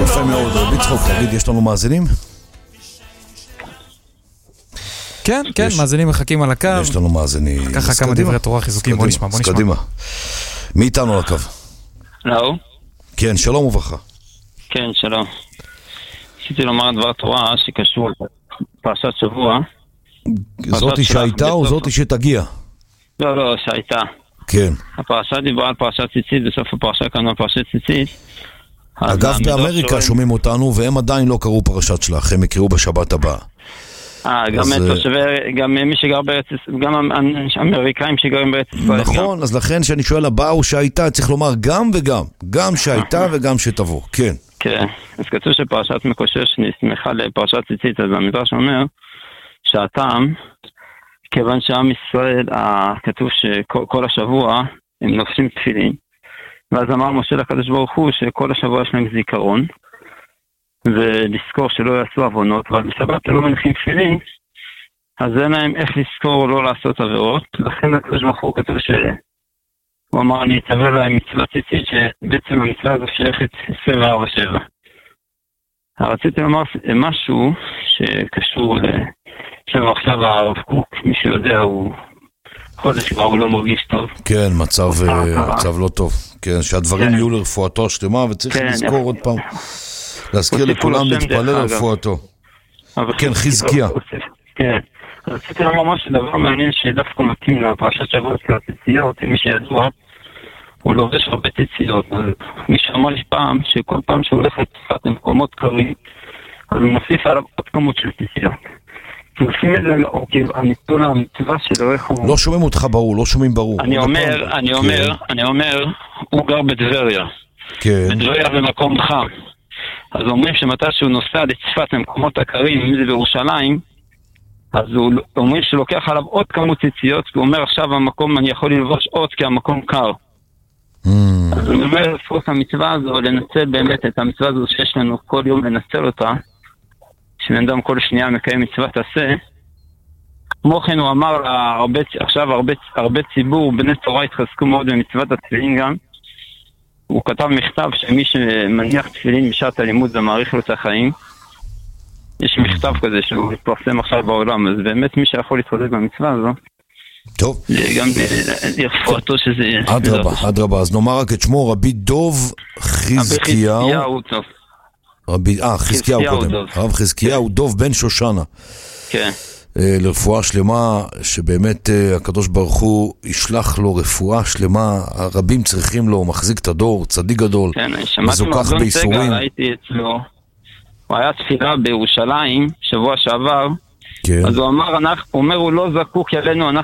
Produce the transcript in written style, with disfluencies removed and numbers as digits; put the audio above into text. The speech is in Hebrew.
יפה מאוד. רבי צחוק, תגיד, יש לנו מאזינים? כן, מאזינים מחכים על הקו. יש לנו מאזינים. ככה כמה דברי תורה חיזוקים, בוא נשמע. קדימה. מי איתנו על הקו? לא. כן, שלום וברכה. כן, שלום. רציתי לומר דבר תורה שקשור לפרשת שבוע. זאתי שהייתה או זאתי שתגיע? לא, שהייתה. כן. הפרשה דיברה על פרשת ציצית, בסוף הפרשה קראנו על פרשת ציצית. אגב, באמריקה שומעים אותנו, והם עדיין לא קראו פרשת שלך, הם יקראו בשבת הבאה. גם מי שגר בארץ, גם האמריקאים שגרים בארץ ישראל. נכון, אז לכן שאני שואל הבאה או שהייתה, צריך לומר גם וגם, גם שהייתה וגם שתבוא, כן. כן, אז כתוב שפרשת מקושש נסמכה לפרשת ציצית, אז המדרש אומר שהטעם, כיוון שעם ישראל, כתוב שכל השבוע הם נופשים תפילין, ואז אמר משה לקדוש ברוך הוא שכל השבוע יש להם זיכרון, ולזכור שלא יעשו עוונות, אבל בשבת לא מניחים תפילין, אז אין להם איך לזכור לא לעשות עבירות, לכן הקדוש ברוך הוא כתוב הוא אמר אני אצווה להם מצוות ציצית, שבעצם המצווה הזו שייכת 24/7. רציתי לומר משהו שקשור עכשיו הרב קוק, מי שיודע הוא חודש כבר הוא לא מרגיש טוב. כן, מצב לא טוב. כן, שהדברים יהיו לרפואתו השלמה, וצריך לזכור עוד פעם, להזכיר לכולם להתפלל לרפואתו. כן, חזקיה. כן, רציתי לומר משהו, דבר מעניין שדווקא מתאים לפרשת שבוע של הציציות, מי שידוע, הוא לובש הרבה ציציות. מי שאמר לי פעם, שכל פעם שהוא הולך לצפת למקומות קרים, אז הוא מוסיף עליו עוד כמות של ציציות. כי עושים את זה, המצווה שלו, איך הוא... לא שומעים אותך ברור, לא שומעים ברור. אני אומר, הוא גר בטבריה. כן. בטבריה במקום חם. אז אומרים שמתי שהוא נוסע לצפת למקומות הקרים, אם זה בירושלים, אז אומרים שלוקח עליו עוד כמות ציציות, והוא אומר עכשיו המקום אני יכול ללבוש עוד כי המקום קר. אז הוא אומר לפרוס המצווה הזו, לנצל באמת את המצווה הזו שיש לנו כל יום לנצל אותה, שבן אדם כל שנייה מקיים מצוות עשה. כמו כן הוא אמר עכשיו הרבה ציבור בני תורה התחזקו מאוד במצוות התפילין גם. הוא כתב מכתב שמי שמניח תפילין בשעת הלימוד זה מעריך לו את החיים. יש מכתב כזה שהוא מתפרסם עכשיו בעולם, אז באמת מי שיכול להתחזק במצווה הזו, טוב. גם לרפואתו שזה... אדרבה, אז נאמר רק את שמו, רבי דוב חזקיהו. חזקיהו קודם. הרב חזקיהו דוב בן שושנה. כן. לרפואה שלמה, שבאמת הקדוש ברוך הוא ישלח לו רפואה שלמה, הרבים צריכים לו, הוא מחזיק את הדור, צדיק גדול, מזוכח בייסורים. ראיתי אצלו, הוא היה תפילה בירושלים, שבוע שעבר, אז הוא אמר, הוא לא זקוק אלינו, אנחנו